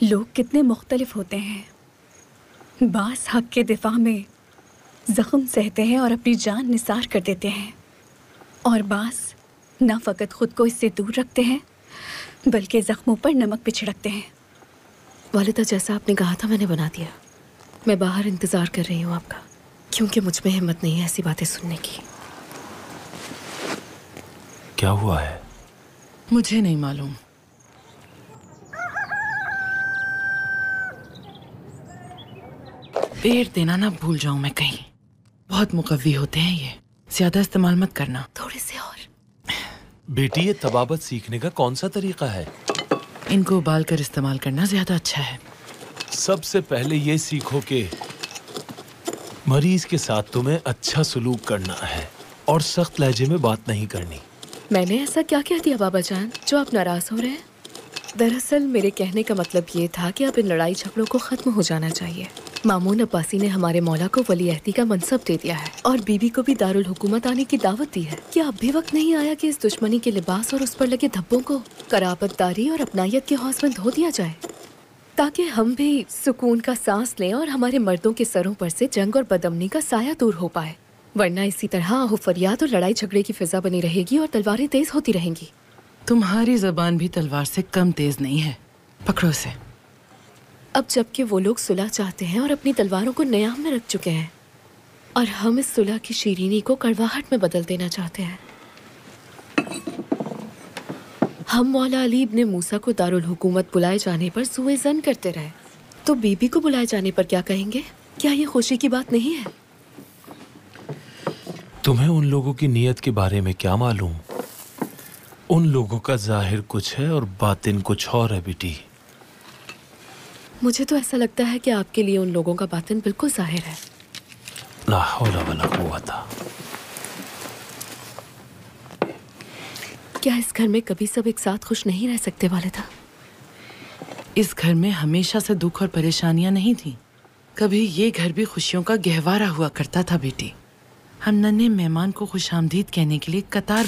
لوگ کتنے مختلف ہوتے ہیں، بعض حق کے دفاع میں زخم سہتے ہیں اور اپنی جان نثار کر دیتے ہیں، اور بعض نہ فقط خود کو اس سے دور رکھتے ہیں بلکہ زخموں پر نمک بھی چھڑکتے ہیں۔ والدہ، جیسا آپ نے کہا تھا میں نے بنا دیا۔ میں باہر انتظار کر رہی ہوں آپ کا، کیونکہ مجھ میں ہمت نہیں ہے ایسی باتیں سننے کی۔ کیا ہوا ہے؟ مجھے نہیں معلوم۔ پیٹ دینا نہ بھول جاؤں میں کہیں، بہت مقوی ہوتے ہیں یہ، زیادہ استعمال مت کرنا۔ تھوڑے سے اور۔ بیٹی، یہ طبابت سیکھنے کا کون سا طریقہ ہے؟ ان کو ابال کر استعمال کرنا زیادہ اچھا ہے۔ سب سے پہلے یہ سیکھو کہ مریض کے ساتھ تمہیں اچھا سلوک کرنا ہے اور سخت لہجے میں بات نہیں کرنی۔ میں نے ایسا کیا کہہ دیا بابا جان جو آپ ناراض ہو رہے ہیں؟ دراصل میرے کہنے کا مطلب یہ تھا کہ اب ان لڑائی جھگڑوں کو ختم ہو جانا چاہیے۔ مامون عباسی نے ہمارے مولا کو ولی عہدی کا منصب دے دیا ہے اور بی بی کو بھی دارالحکومت آنے کی دعوت دی ہے۔ کیا اب بھی وقت نہیں آیا کہ اس دشمنی کے لباس اور اس پر لگے دھبوں کو قرابت داری اور اپنائیت کے حوض میں دھو دیا جائے، تاکہ ہم بھی سکون کا سانس لیں اور ہمارے مردوں کے سروں پر سے جنگ اور بدامنی کا سایہ دور ہو پائے؟ ورنہ اسی طرح آہو فریاد اور لڑائی جھگڑے کی فضا بنی رہے گی اور تلواریں تیز ہوتی رہیں گی۔ تمہاری زبان بھی تلوار سے کم تیز نہیں ہے، پکڑو اسے۔ اب جب کہ وہ لوگ صلح چاہتے ہیں اور اپنی تلواروں کو نیام میں رکھ چکے ہیں، اور ہم اس صلح کی شیرینی کو کڑواہٹ میں بدل دینا چاہتے ہیں۔ ہم مولا علی ابن موسیٰ کو دارالحکومت بلائے جانے پر سوء ظن کرتے رہے، تو بی بی کو بلائے جانے پر کیا کہیں گے؟ کیا یہ خوشی کی بات نہیں ہے؟ تمہیں ان لوگوں کی نیت کے بارے میں کیا معلوم؟ ان لوگوں کا ظاہر کچھ ہے اور باطن کچھ اور ہے بیٹی۔ مجھے تو ایسا لگتا ہے کہ آپ کے لیے ان لوگوں کا باطن بالکل ظاہر ہے۔ لا حول ولا قوت۔ کیا اس گھر میں کبھی سب ایک ساتھ خوش نہیں رہ سکتے والدہ؟ اس گھر میں ہمیشہ سے دکھ اور پریشانیاں نہیں تھیں، کبھی یہ گھر بھی خوشیوں کا گہوارہ ہوا کرتا تھا بیٹی۔ ہم ننھے مہمان کو خوش آمدید کہنے کے لیے قطار